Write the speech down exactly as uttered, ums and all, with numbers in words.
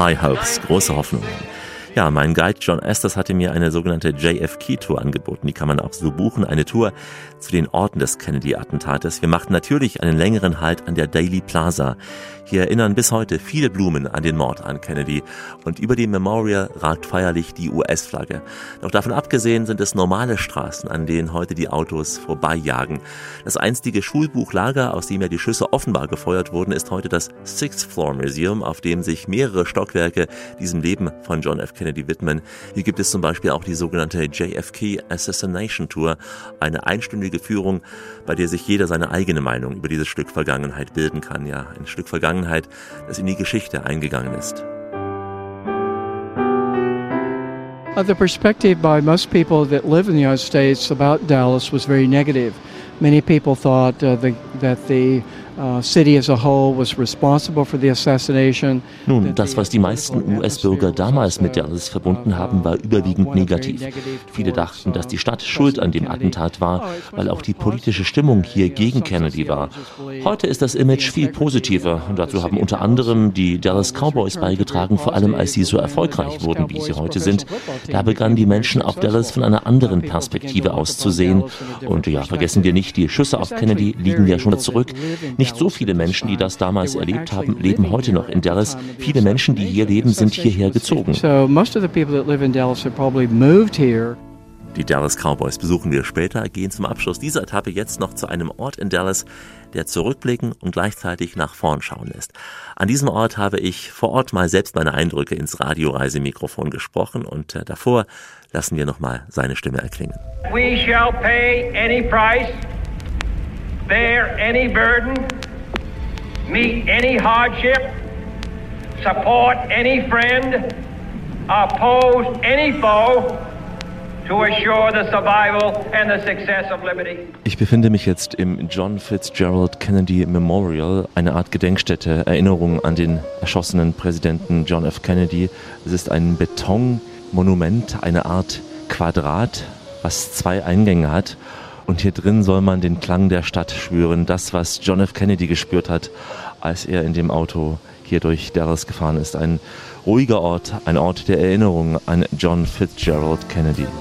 High Hopes, große Hoffnungen. Ja, mein Guide John Estes hatte mir eine sogenannte J F K-Tour angeboten. Die kann man auch so buchen, eine Tour zu den Orten des Kennedy-Attentates. Wir machten natürlich einen längeren Halt an der Dealey Plaza. Hier erinnern bis heute viele Blumen an den Mord an Kennedy. Und über dem Memorial ragt feierlich die U S-Flagge. Doch davon abgesehen sind es normale Straßen, an denen heute die Autos vorbeijagen. Das einstige Schulbuchlager, aus dem ja die Schüsse offenbar gefeuert wurden, ist heute das Sixth Floor Museum, auf dem sich mehrere Stockwerke diesem Leben von John F. Kennedy widmen. Hier gibt es zum Beispiel auch die sogenannte J F K Assassination Tour, eine einstündige Führung, bei der sich jeder seine eigene Meinung über dieses Stück Vergangenheit bilden kann. Ja, ein Stück Vergangenheit, das in die Geschichte eingegangen ist. Uh, the perspective by most people that live in the United States about Dallas was very negative. Many people thought uh, the, that the uh, city as a whole was responsible for the assassination. Nun, das, was die meisten U S-Bürger damals mit Dallas verbunden haben, war überwiegend negativ. Viele dachten, dass die Stadt schuld an dem Attentat war, weil auch die politische Stimmung hier gegen Kennedy war. Heute ist das Image viel positiver und dazu haben unter anderem die Dallas Cowboys beigetragen, vor allem als sie so erfolgreich wurden, wie sie heute sind. Da begannen die Menschen auf Dallas von einer anderen Perspektive aus zu sehen. Und ja, vergessen wir nicht, die Schüsse auf Kennedy liegen ja schon zurück. Nicht so viele Menschen, die das damals erlebt haben, leben heute noch in Dallas. Viele Menschen, die hier leben, sind hierher gezogen. Die Dallas Cowboys besuchen wir später, gehen zum Abschluss dieser Etappe jetzt noch zu einem Ort in Dallas, der zurückblicken und gleichzeitig nach vorn schauen lässt. An diesem Ort habe ich vor Ort mal selbst meine Eindrücke ins Radioreisemikrofon gesprochen und äh, davor lassen wir nochmal seine Stimme erklingen. We shall pay any price, bear any burden, meet any hardship, support any friend, oppose any foe, to assure the survival and the success of liberty. Ich befinde mich jetzt im John Fitzgerald Kennedy Memorial, eine Art Gedenkstätte, Erinnerung an den erschossenen Präsidenten John F. Kennedy. Es ist ein Betonmonument, eine Art Quadrat, was zwei Eingänge hat. Und hier drin soll man den Klang der Stadt spüren, das, was John F. Kennedy gespürt hat, als er in dem Auto hier durch Dallas gefahren ist. Ein ruhiger Ort, ein Ort der Erinnerung an John Fitzgerald Kennedy.